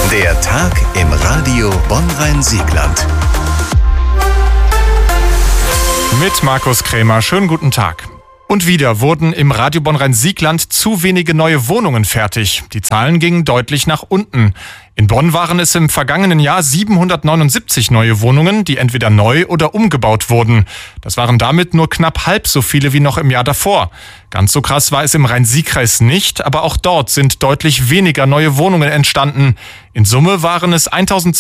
Der Tag im Radio Bonn-Rhein-Siegland. Mit Markus Krämer. Schönen guten Tag. Und wieder wurden im Radio Bonn-Rhein-Siegland zu wenige neue Wohnungen fertig. Die Zahlen gingen deutlich nach unten. In Bonn waren es im vergangenen Jahr 779 neue Wohnungen, die entweder neu oder umgebaut wurden. Das waren damit nur knapp halb so viele wie noch im Jahr davor. Ganz so krass war es im Rhein-Sieg-Kreis nicht, aber auch dort sind deutlich weniger neue Wohnungen entstanden. In Summe waren es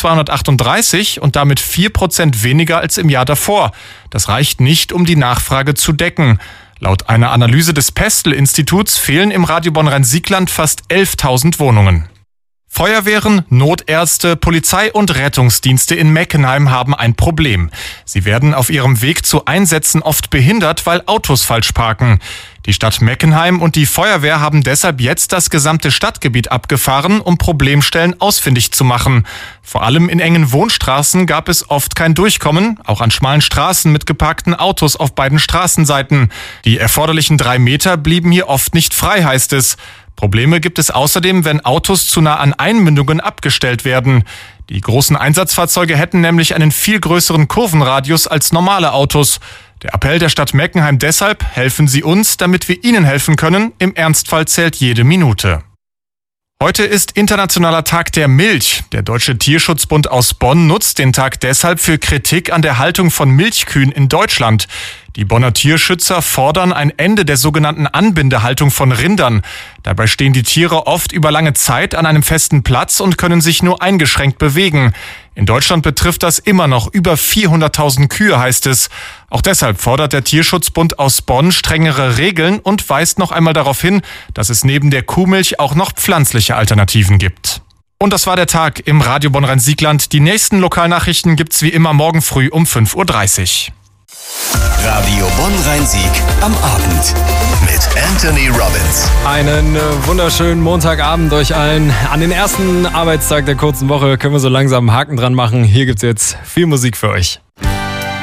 1238 und damit 4% weniger als im Jahr davor. Das reicht nicht, um die Nachfrage zu decken. Laut einer Analyse des Pestel-Instituts fehlen im Radio Bonn-Rhein-Siegland fast 11.000 Wohnungen. Feuerwehren, Notärzte, Polizei und Rettungsdienste in Meckenheim haben ein Problem. Sie werden auf ihrem Weg zu Einsätzen oft behindert, weil Autos falsch parken. Die Stadt Meckenheim und die Feuerwehr haben deshalb jetzt das gesamte Stadtgebiet abgefahren, um Problemstellen ausfindig zu machen. Vor allem in engen Wohnstraßen gab es oft kein Durchkommen, auch an schmalen Straßen mit geparkten Autos auf beiden Straßenseiten. Die erforderlichen 3 Meter blieben hier oft nicht frei, heißt es. Probleme gibt es außerdem, wenn Autos zu nah an Einmündungen abgestellt werden. Die großen Einsatzfahrzeuge hätten nämlich einen viel größeren Kurvenradius als normale Autos. Der Appell der Stadt Meckenheim deshalb: helfen Sie uns, damit wir Ihnen helfen können. Im Ernstfall zählt jede Minute. Heute ist Internationaler Tag der Milch. Der Deutsche Tierschutzbund aus Bonn nutzt den Tag deshalb für Kritik an der Haltung von Milchkühen in Deutschland. Die Bonner Tierschützer fordern ein Ende der sogenannten Anbindehaltung von Rindern. Dabei stehen die Tiere oft über lange Zeit an einem festen Platz und können sich nur eingeschränkt bewegen. In Deutschland betrifft das immer noch über 400.000 Kühe, heißt es. Auch deshalb fordert der Tierschutzbund aus Bonn strengere Regeln und weist noch einmal darauf hin, dass es neben der Kuhmilch auch noch pflanzliche Alternativen gibt. Und das war der Tag im Radio Bonn-Rhein-Siegland. Die nächsten Lokalnachrichten gibt's wie immer morgen früh um 5.30 Uhr. Radio Bonn-Rhein-Sieg am Abend mit Anthony Robbins. Einen wunderschönen Montagabend euch allen. An den ersten Arbeitstag der kurzen Woche können wir so langsam einen Haken dran machen. Hier gibt's jetzt viel Musik für euch.